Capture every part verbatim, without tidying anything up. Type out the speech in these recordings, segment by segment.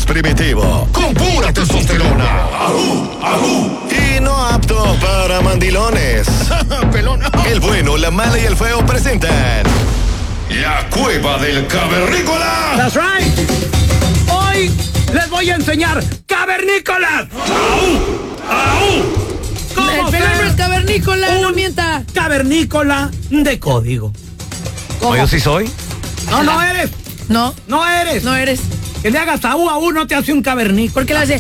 más primitivo, con pura testosterona. ¡Ajú, ajú! Y no apto para mandilones. Pelón. El bueno, la mala y el feo presentan La Cueva del Cavernícola. That's right. Hoy les voy a enseñar cavernícolas. ¡Aú! ¡Aú! El fenómeno es cavernícola, no mienta. Cavernícola de código. ¿Cómo? ¿Yo sí soy? No, no eres. No, No eres. no eres. Que le hagas aú, aú, no te hace un cavernícola. ¿Por qué le hace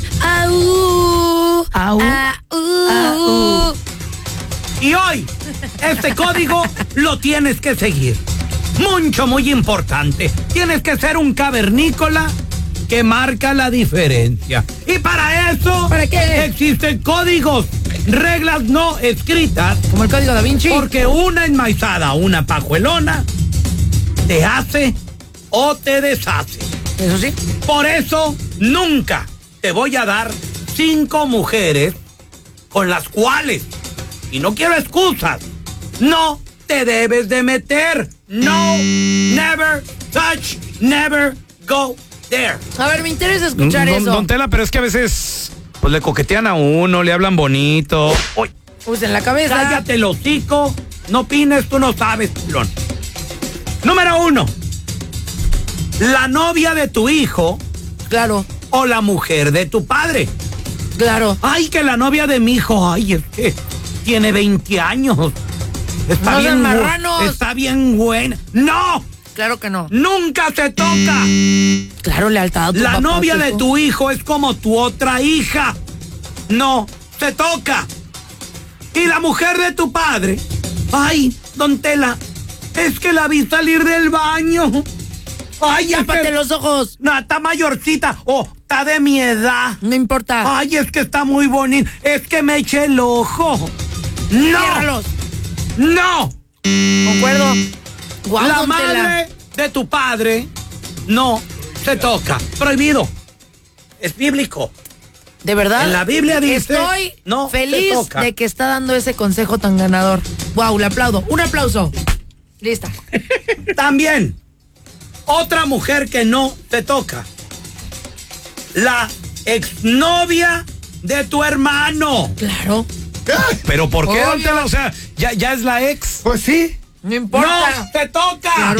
au, Aú. au, Aú. Y hoy, este código lo tienes que seguir. Mucho, muy importante. Tienes que ser un cavernícola que marca la diferencia. Y para eso, ¿Para qué? existen códigos, reglas no escritas, Como el código Da Vinci. porque una enmaizada, una pajuelona, te hace o te deshace. Eso sí. Por eso, nunca te voy a dar cinco mujeres con las cuales, y no quiero excusas, no te debes de meter. No, never touch, never go there. A ver, me interesa escuchar don, eso. don Tela, pero es que a veces pues le coquetean a uno, le hablan bonito. Uy, Usen la cabeza. Cállate el hocico, no opines, tú no sabes, pilón. Número uno, la novia de tu hijo Claro, o la mujer de tu padre. claro. Ay, que la novia de mi hijo, ay, es que tiene veinte años. Está No bien sean bu- marranos. Está bien buena. ¡No! Claro que no. ¡Nunca se toca! Claro, lealtad a tu La papá, novia de hijo. tu hijo es como tu otra hija. No se toca. Y la mujer de tu padre, ay, don Tela, es que la vi salir del baño. Ay, es Tápate que... los ojos. No, está mayorcita. Oh, está de mi edad. No importa. Ay, es que está muy bonito. Es que me eché el ojo. ¡No! Ciérralos. ¡No! Concuerdo. Guau, La don Tela. madre de tu padre no se toca. Prohibido. Es bíblico. De verdad. En la Biblia dice, Estoy no se feliz toca. de que está dando ese consejo tan ganador. Wow, le aplaudo. Un aplauso. Lista. También, otra mujer que no te toca. La exnovia de tu hermano. Claro. pero ¿por qué, don Obvio. Tela? O sea, ya, ya es la ex. Pues sí. No importa. No te toca. Claro.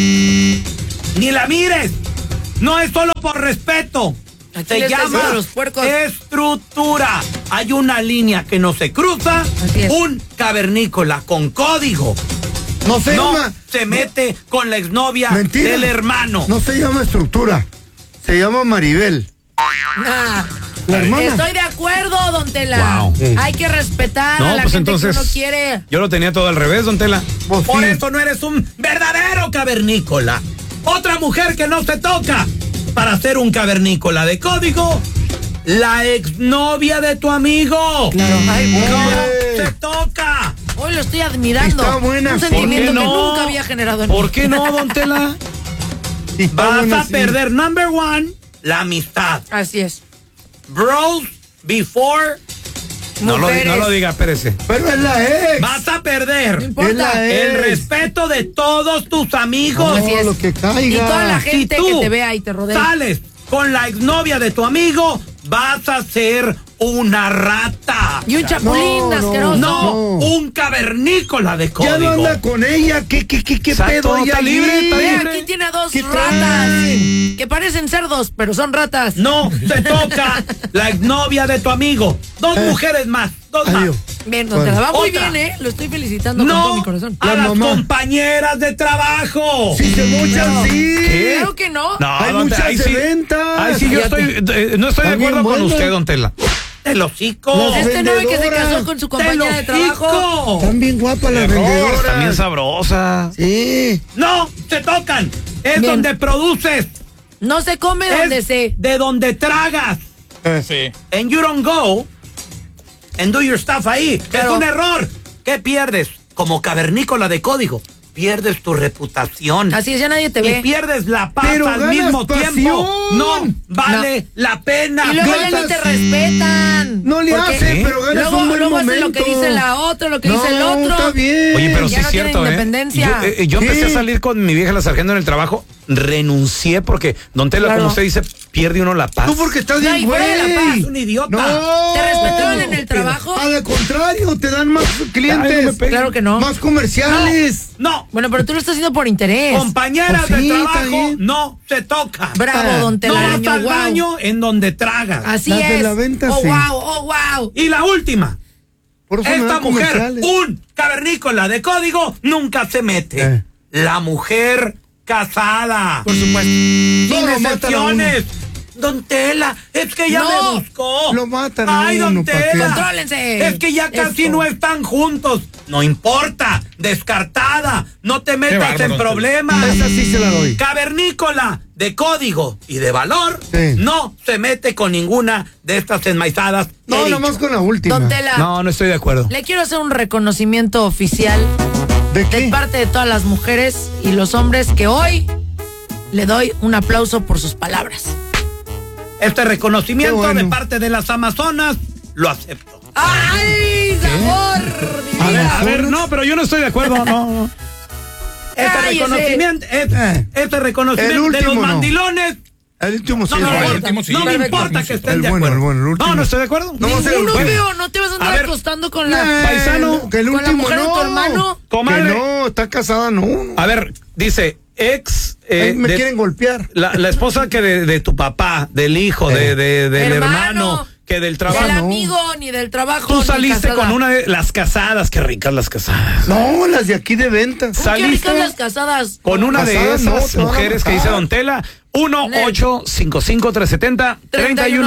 Ni la mires. No es solo por respeto. Aquí Se le está llama diciendo a los puercos. estructura. Hay una línea que no se cruza. Así es. Un cavernícola con código No se no llama. se mete con la exnovia Mentira. del hermano. No se llama estructura. Se llama Maribel. Nah. La hermana. Estoy de acuerdo, don Tela. Wow. Sí. Hay que respetar No, a la pues gente entonces que uno quiere. yo lo tenía todo al revés, don Tela. Pues Por sí. eso no eres un verdadero cavernícola. Otra mujer que no se toca para ser un cavernícola de código, la exnovia de tu amigo. Claro. Ay, No Eh. se toca. hoy lo estoy admirando. Está buena. Un ¿Por sentimiento qué que no? nunca había generado en ¿Por mí. qué no, don Tela? Y está Vas buena, a sí. perder, number one, la amistad. Así es. Bros before. No lo, Mujeres. no lo diga, espérese. Pero es la ex. Vas a No perder importa. Es la ex. el respeto de todos tus amigos. Así es. lo que caiga. Y toda la gente Si tú que te vea y te rodea. sales con la exnovia de tu amigo, vas a ser una rata. Y un chapulín No, no, asqueroso. No, no. un cavernícola de Ya código. no anda con ella. ¿Qué, qué, qué, qué Exacto, pedo hay está ahí? libre, está Ve, libre. aquí tiene a dos ¿Qué ratas. trae? Que parecen cerdos, pero son ratas. No se toca la exnovia de tu amigo. Dos mujeres más. Dos Ay, más. Dios. Bien, don Tela, va muy Otra. bien, ¿eh? Lo estoy felicitando con todo No mi corazón. a La las mamá. compañeras de trabajo. Si se mochan, No. sí. ¿Qué? Claro que no. No, Hay don Tela, muchas ahí sí, ventas. ahí sí yo Cállate. estoy, eh, no estoy de Está bien acuerdo con buena. usted, don Tela. El hocico. Las Este no ve que se vendedoras. casó con su Del compañera de trabajo. hocico. Están bien guapas las Error, vendedoras. también sabrosa. Sí. No se tocan. Es Bien. donde produces. No se come Es donde se. de donde tragas. Sí. And you don't go and do your stuff ahí. Claro. Es un error. ¿Qué pierdes? Como cavernícola de código. pierdes tu reputación. Así es, ya nadie te Y ve. pierdes la paz Pero al ganas mismo pasión. tiempo. No vale la pena. Y luego ya ganas- ni te respetan. No le Porque hace, pero ganas luego, un buen luego haces momento. lo que dice la otra, lo que no, dice el otro. está bien. Oye, pero Ya sí no es tienen cierto, ¿eh? independencia. Yo, eh, yo ¿Qué? empecé a salir con mi vieja la sargento en el trabajo, renuncié porque, don Tela, Claro. como usted dice, pierde uno la paz. Tú porque estás No, bien, y fuera de la güey. paz, es un idiota. No. ¿Te respetaron en el trabajo? Al contrario, te dan más Ay, no clientes. me pegues. Claro que no. Más comerciales. No. Bueno, pero tú lo estás haciendo por interés. Compañeras Pues sí, de está trabajo bien. no se toca. Bravo, Ah, don No Telaraño, vas al guau. baño en donde tragas. Así Las de es. la venta, oh, sí. wow, oh, wow. Y la última. Por eso me Esta dan mujer, comerciales. un cavernícola de código, nunca se mete. Eh. La mujer casada. Por supuesto. Sin No, lo matan a uno. excepciones. Don Tela, es que ya No. me buscó. Lo matan a Ay, uno, don ¿pa' qué? Tela. Contrólense. Es que ya casi Esto. no están juntos. No importa. Descartada. No te metas bárbaro, en don problemas. Esa sí se la doy. Cavernícola de código y de valor Sí. no se mete con ninguna de estas enmaizadas. que No, he nada más dicho. con la última. Don Tela, No, no estoy de acuerdo. le quiero hacer un reconocimiento oficial ¿De qué? de parte de todas las mujeres y los hombres que hoy le doy un aplauso por sus palabras. Este reconocimiento Qué bueno. de parte de las Amazonas lo acepto. ¡Ay, sabor! A ver, A ver, no, pero yo no estoy de acuerdo, no. no. Este Cállese. reconocimiento, es- Eh. este El reconocimiento último de los no. mandilones. El último sí. No, es me bueno. importa, no me Perfecto. importa que estén El de bueno, acuerdo. el bueno, el último. No, no estoy de acuerdo. No va a ser el Ninguno, último. feo, no te vas a andar A ver. acostando con la... Eh, Paisano, que el con la último mujer de no. tu hermano. Comadre. Que no, está casada, no. A ver, dice, ex... eh, Ahí me de- quieren golpear. la, la esposa que de, de tu papá, del hijo, de, de- del Hermano, hermano, que del trabajo. Del no. amigo, ni del trabajo. Tú ni saliste casada. con una de las casadas, qué ricas las casadas. No, las de aquí de ventas. ¿Qué Saliste ricas las casadas? con una de Casadas, no, esas te van a mujeres que matar. dice Don Tela, uno ocho cinco cinco tres siete cero tres uno